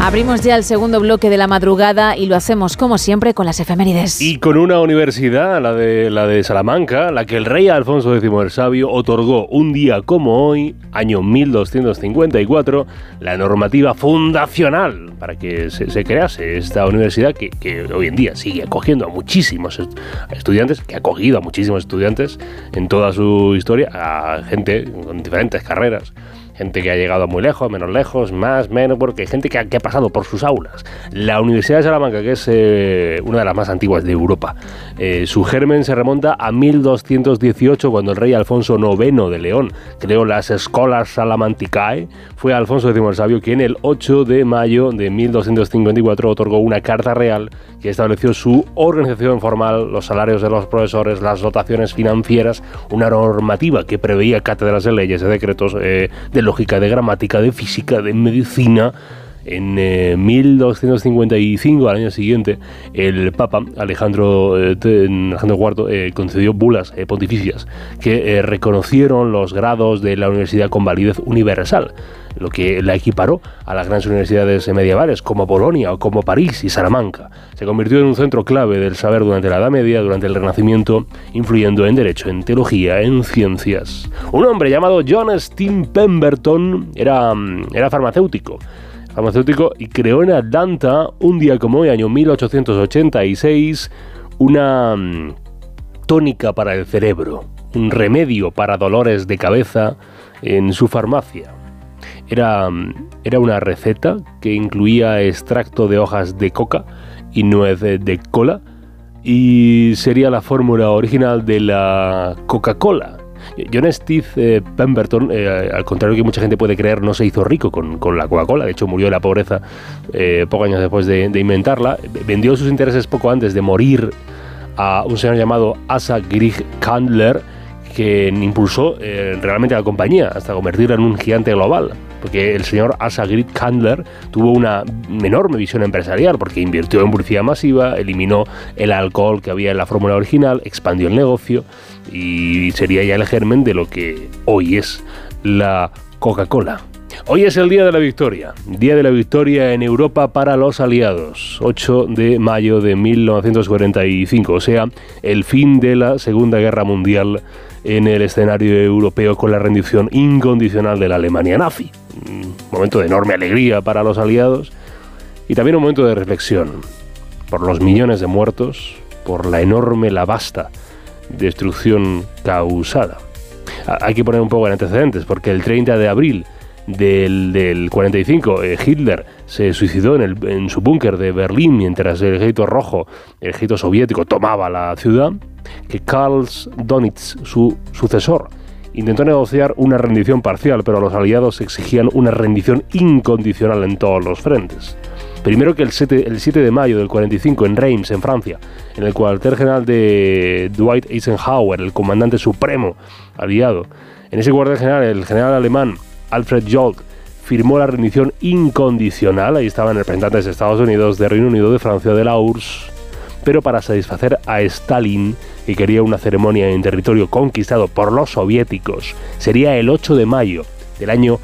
Abrimos ya el segundo bloque de la madrugada y lo hacemos, como siempre, con las efemérides. Y con una universidad, la de Salamanca, la que el rey Alfonso X el Sabio otorgó un día como hoy, año 1254, la normativa fundacional para que se crease esta universidad que hoy en día sigue acogiendo a muchísimos estudiantes, que ha acogido a muchísimos estudiantes en toda su historia, a gente con diferentes carreras. Gente que ha llegado muy lejos, menos lejos, más, menos, porque hay gente que ha pasado por sus aulas. La Universidad de Salamanca, que es una de las más antiguas de Europa, su germen se remonta a 1218, cuando el rey Alfonso IX de León creó las Escolas Salamanticae. Fue Alfonso X el Sabio quien el 8 de mayo de 1254 otorgó una carta real que estableció su organización formal, los salarios de los profesores, las dotaciones financieras, una normativa que preveía cátedras de leyes, de decretos, de lógica, de gramática, de física, de medicina. En 1255, al año siguiente, el Papa Alejandro IV concedió bulas pontificias que reconocieron los grados de la universidad con validez universal, lo que la equiparó a las grandes universidades medievales como Bolonia o como París y Salamanca. Se convirtió en un centro clave del saber durante la Edad Media, durante el Renacimiento, influyendo en derecho, en teología, en ciencias. Un hombre llamado John Stein Pemberton era farmacéutico y creó en Atlanta, un día como hoy, año 1886, una tónica para el cerebro, un remedio para dolores de cabeza en su farmacia. Era una receta que incluía extracto de hojas de coca y nuez de cola, y sería la fórmula original de la Coca-Cola. John Stein Pemberton, al contrario que mucha gente puede creer, no se hizo rico con la Coca-Cola. De hecho, murió de la pobreza pocos años después de inventarla. Vendió sus intereses poco antes de morir a un señor llamado Asa Grig Candler, que impulsó realmente a la compañía hasta convertirla en un gigante global. Porque el señor Asa Grig Candler tuvo una enorme visión empresarial, porque invirtió en publicidad masiva, eliminó el alcohol que había en la fórmula original, expandió el negocio y sería ya el germen de lo que hoy es la Coca-Cola. Hoy es el Día de la Victoria en Europa para los aliados, 8 de mayo de 1945, o sea, el fin de la Segunda Guerra Mundial en el escenario europeo con la rendición incondicional de la Alemania nazi. Un momento de enorme alegría para los aliados y también un momento de reflexión por los millones de muertos, por la enorme, la vasta destrucción causada. Hay que poner un poco en antecedentes, porque el 30 de abril del 45, Hitler se suicidó en su búnker de Berlín mientras el ejército rojo, el ejército soviético, tomaba la ciudad. Que Karl Donitz, su sucesor, intentó negociar una rendición parcial, pero los aliados exigían una rendición incondicional en todos los frentes. Primero que el 7 de mayo del 45 en Reims, en Francia, en el cuartel general de Dwight Eisenhower, el comandante supremo aliado. En ese cuartel general, el general alemán Alfred Jolk firmó la rendición incondicional. Ahí estaban representantes de Estados Unidos, de Reino Unido, de Francia, de la URSS, pero para satisfacer a Stalin, que quería una ceremonia en territorio conquistado por los soviéticos, sería el 8 de mayo del año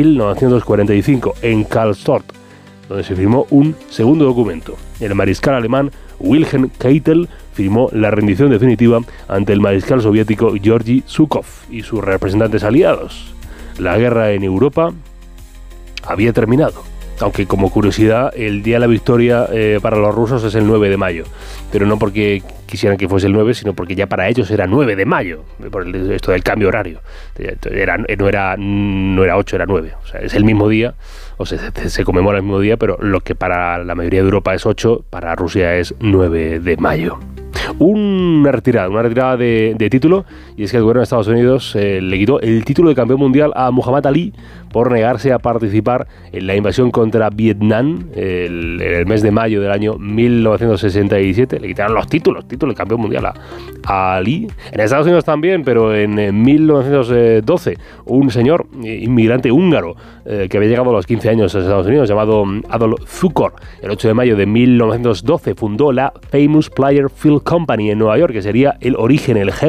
1945 en Karlstorf, donde se firmó un segundo documento. El mariscal alemán Wilhelm Keitel firmó la rendición definitiva ante el mariscal soviético Georgy Zhukov y sus representantes aliados. La guerra en Europa había terminado. Aunque, como curiosidad, el Día de la Victoria para los rusos es el 9 de mayo. Pero no porque quisieran que fuese el 9, sino porque ya para ellos era 9 de mayo, por esto del cambio horario. No era 8, era 9. O sea, es el mismo día, o se conmemora el mismo día, pero lo que para la mayoría de Europa es 8, para Rusia es 9 de mayo. Una retirada de título, y es que el gobierno de Estados Unidos le quitó el título de campeón mundial a Muhammad Ali por negarse a participar en la invasión contra Vietnam el mes de mayo del año 1967. Le quitaron los títulos de campeón mundial a Ali. En Estados Unidos también, pero en 1912 un señor inmigrante húngaro que había llegado a los 15 años a Estados Unidos, llamado Adolf Zukor, el 8 de mayo de 1912 fundó la Famous Player Field Company en Nueva York, que sería el origen, el